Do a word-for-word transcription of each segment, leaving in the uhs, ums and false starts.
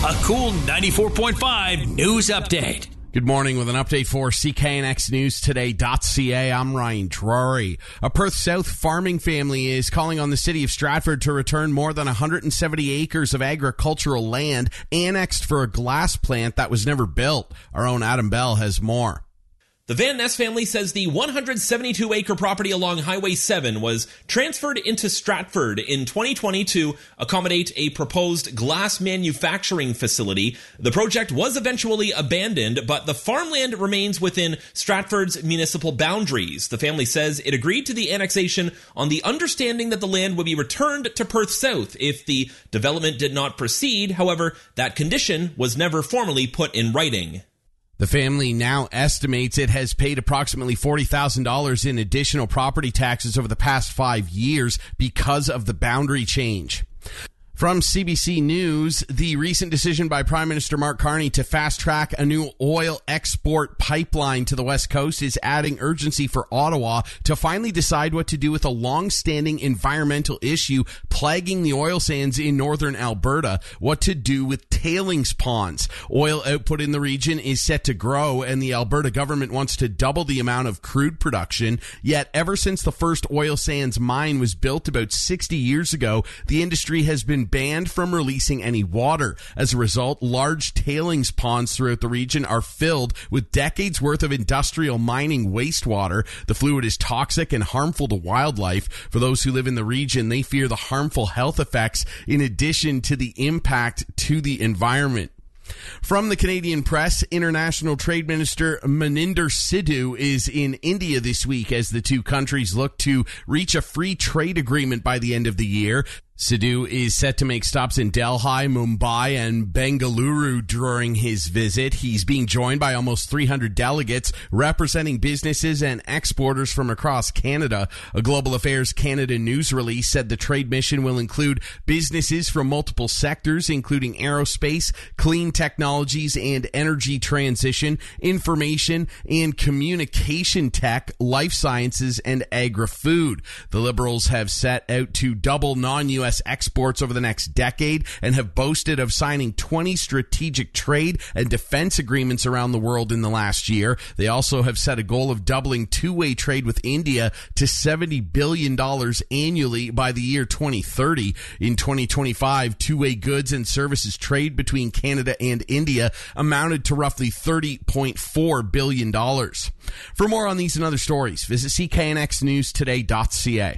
A cool ninety-four point five news update. Good morning with an update for C K N X News Today dot C A. I'm Ryan Drury. A Perth South farming family is calling on the city of Stratford to return more than one hundred seventy acres of agricultural land annexed for a glass plant that was never built. Our own Adam Bell has more. The Van Ness family says the one hundred seventy-two acre property along Highway seven was transferred into Stratford in twenty twenty to accommodate a proposed glass manufacturing facility. The project was eventually abandoned, but the farmland remains within Stratford's municipal boundaries. The family says it agreed to the annexation on the understanding that the land would be returned to Perth South if the development did not proceed. However, that condition was never formally put in writing. The family now estimates it has paid approximately forty thousand dollars in additional property taxes over the past five years because of the boundary change. From C B C News, the recent decision by Prime Minister Mark Carney to fast-track a new oil export pipeline to the West Coast is adding urgency for Ottawa to finally decide what to do with a long-standing environmental issue plaguing the oil sands in northern Alberta, what to do with tailings ponds. Oil output in the region is set to grow, and the Alberta government wants to double the amount of crude production. Yet, ever since the first oil sands mine was built about sixty years ago, the industry has been banned from releasing any water. As a result, large tailings ponds throughout the region are filled with decades worth of industrial mining wastewater. The fluid is toxic and harmful to wildlife. For those who live in the region, they fear the harmful health effects in addition to the impact to the environment. From the Canadian Press, International Trade Minister Maninder Sidhu is in India this week as the two countries look to reach a free trade agreement by the end of the year. Sidhu is set to make stops in Delhi, Mumbai, and Bengaluru during his visit. He's being joined by almost three hundred delegates representing businesses and exporters from across Canada. A Global Affairs Canada news release said the trade mission will include businesses from multiple sectors, including aerospace, clean technologies and energy transition, information and communication tech, life sciences, and agri-food. The Liberals have set out to double non-U S exports over the next decade and have boasted of signing twenty strategic trade and defense agreements around the world in the last year. They also have set a goal of doubling two-way trade with India to seventy billion dollars annually by the year twenty thirty. In twenty twenty-five, two-way goods and services trade between Canada and India amounted to roughly thirty point four billion dollars. For more on these and other stories, visit C K N X News Today dot C A.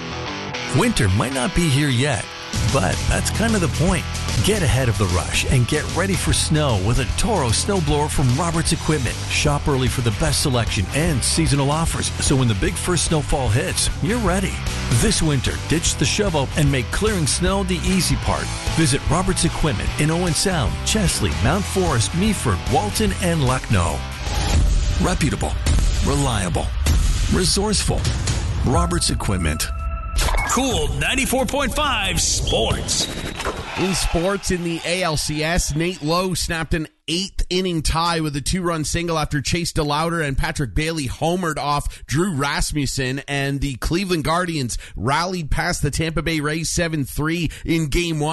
Winter might not be here yet, but that's kind of the point. Get ahead of the rush and get ready for snow with a Toro snowblower from Roberts Equipment. Shop early for the best selection and seasonal offers, so when the big first snowfall hits, you're ready. This winter, ditch the shovel and make clearing snow the easy part. Visit Roberts Equipment in Owen Sound, Chesley, Mount Forest, Meaford, Walton, and Lucknow. Reputable, reliable, resourceful. Roberts Equipment. Cool ninety-four point five Sports. In sports, in the A L C S, Nate Lowe snapped an eighth inning tie with a two-run single after Chase DeLauder and Patrick Bailey homered off Drew Rasmussen, and the Cleveland Guardians rallied past the Tampa Bay Rays seven three in game one.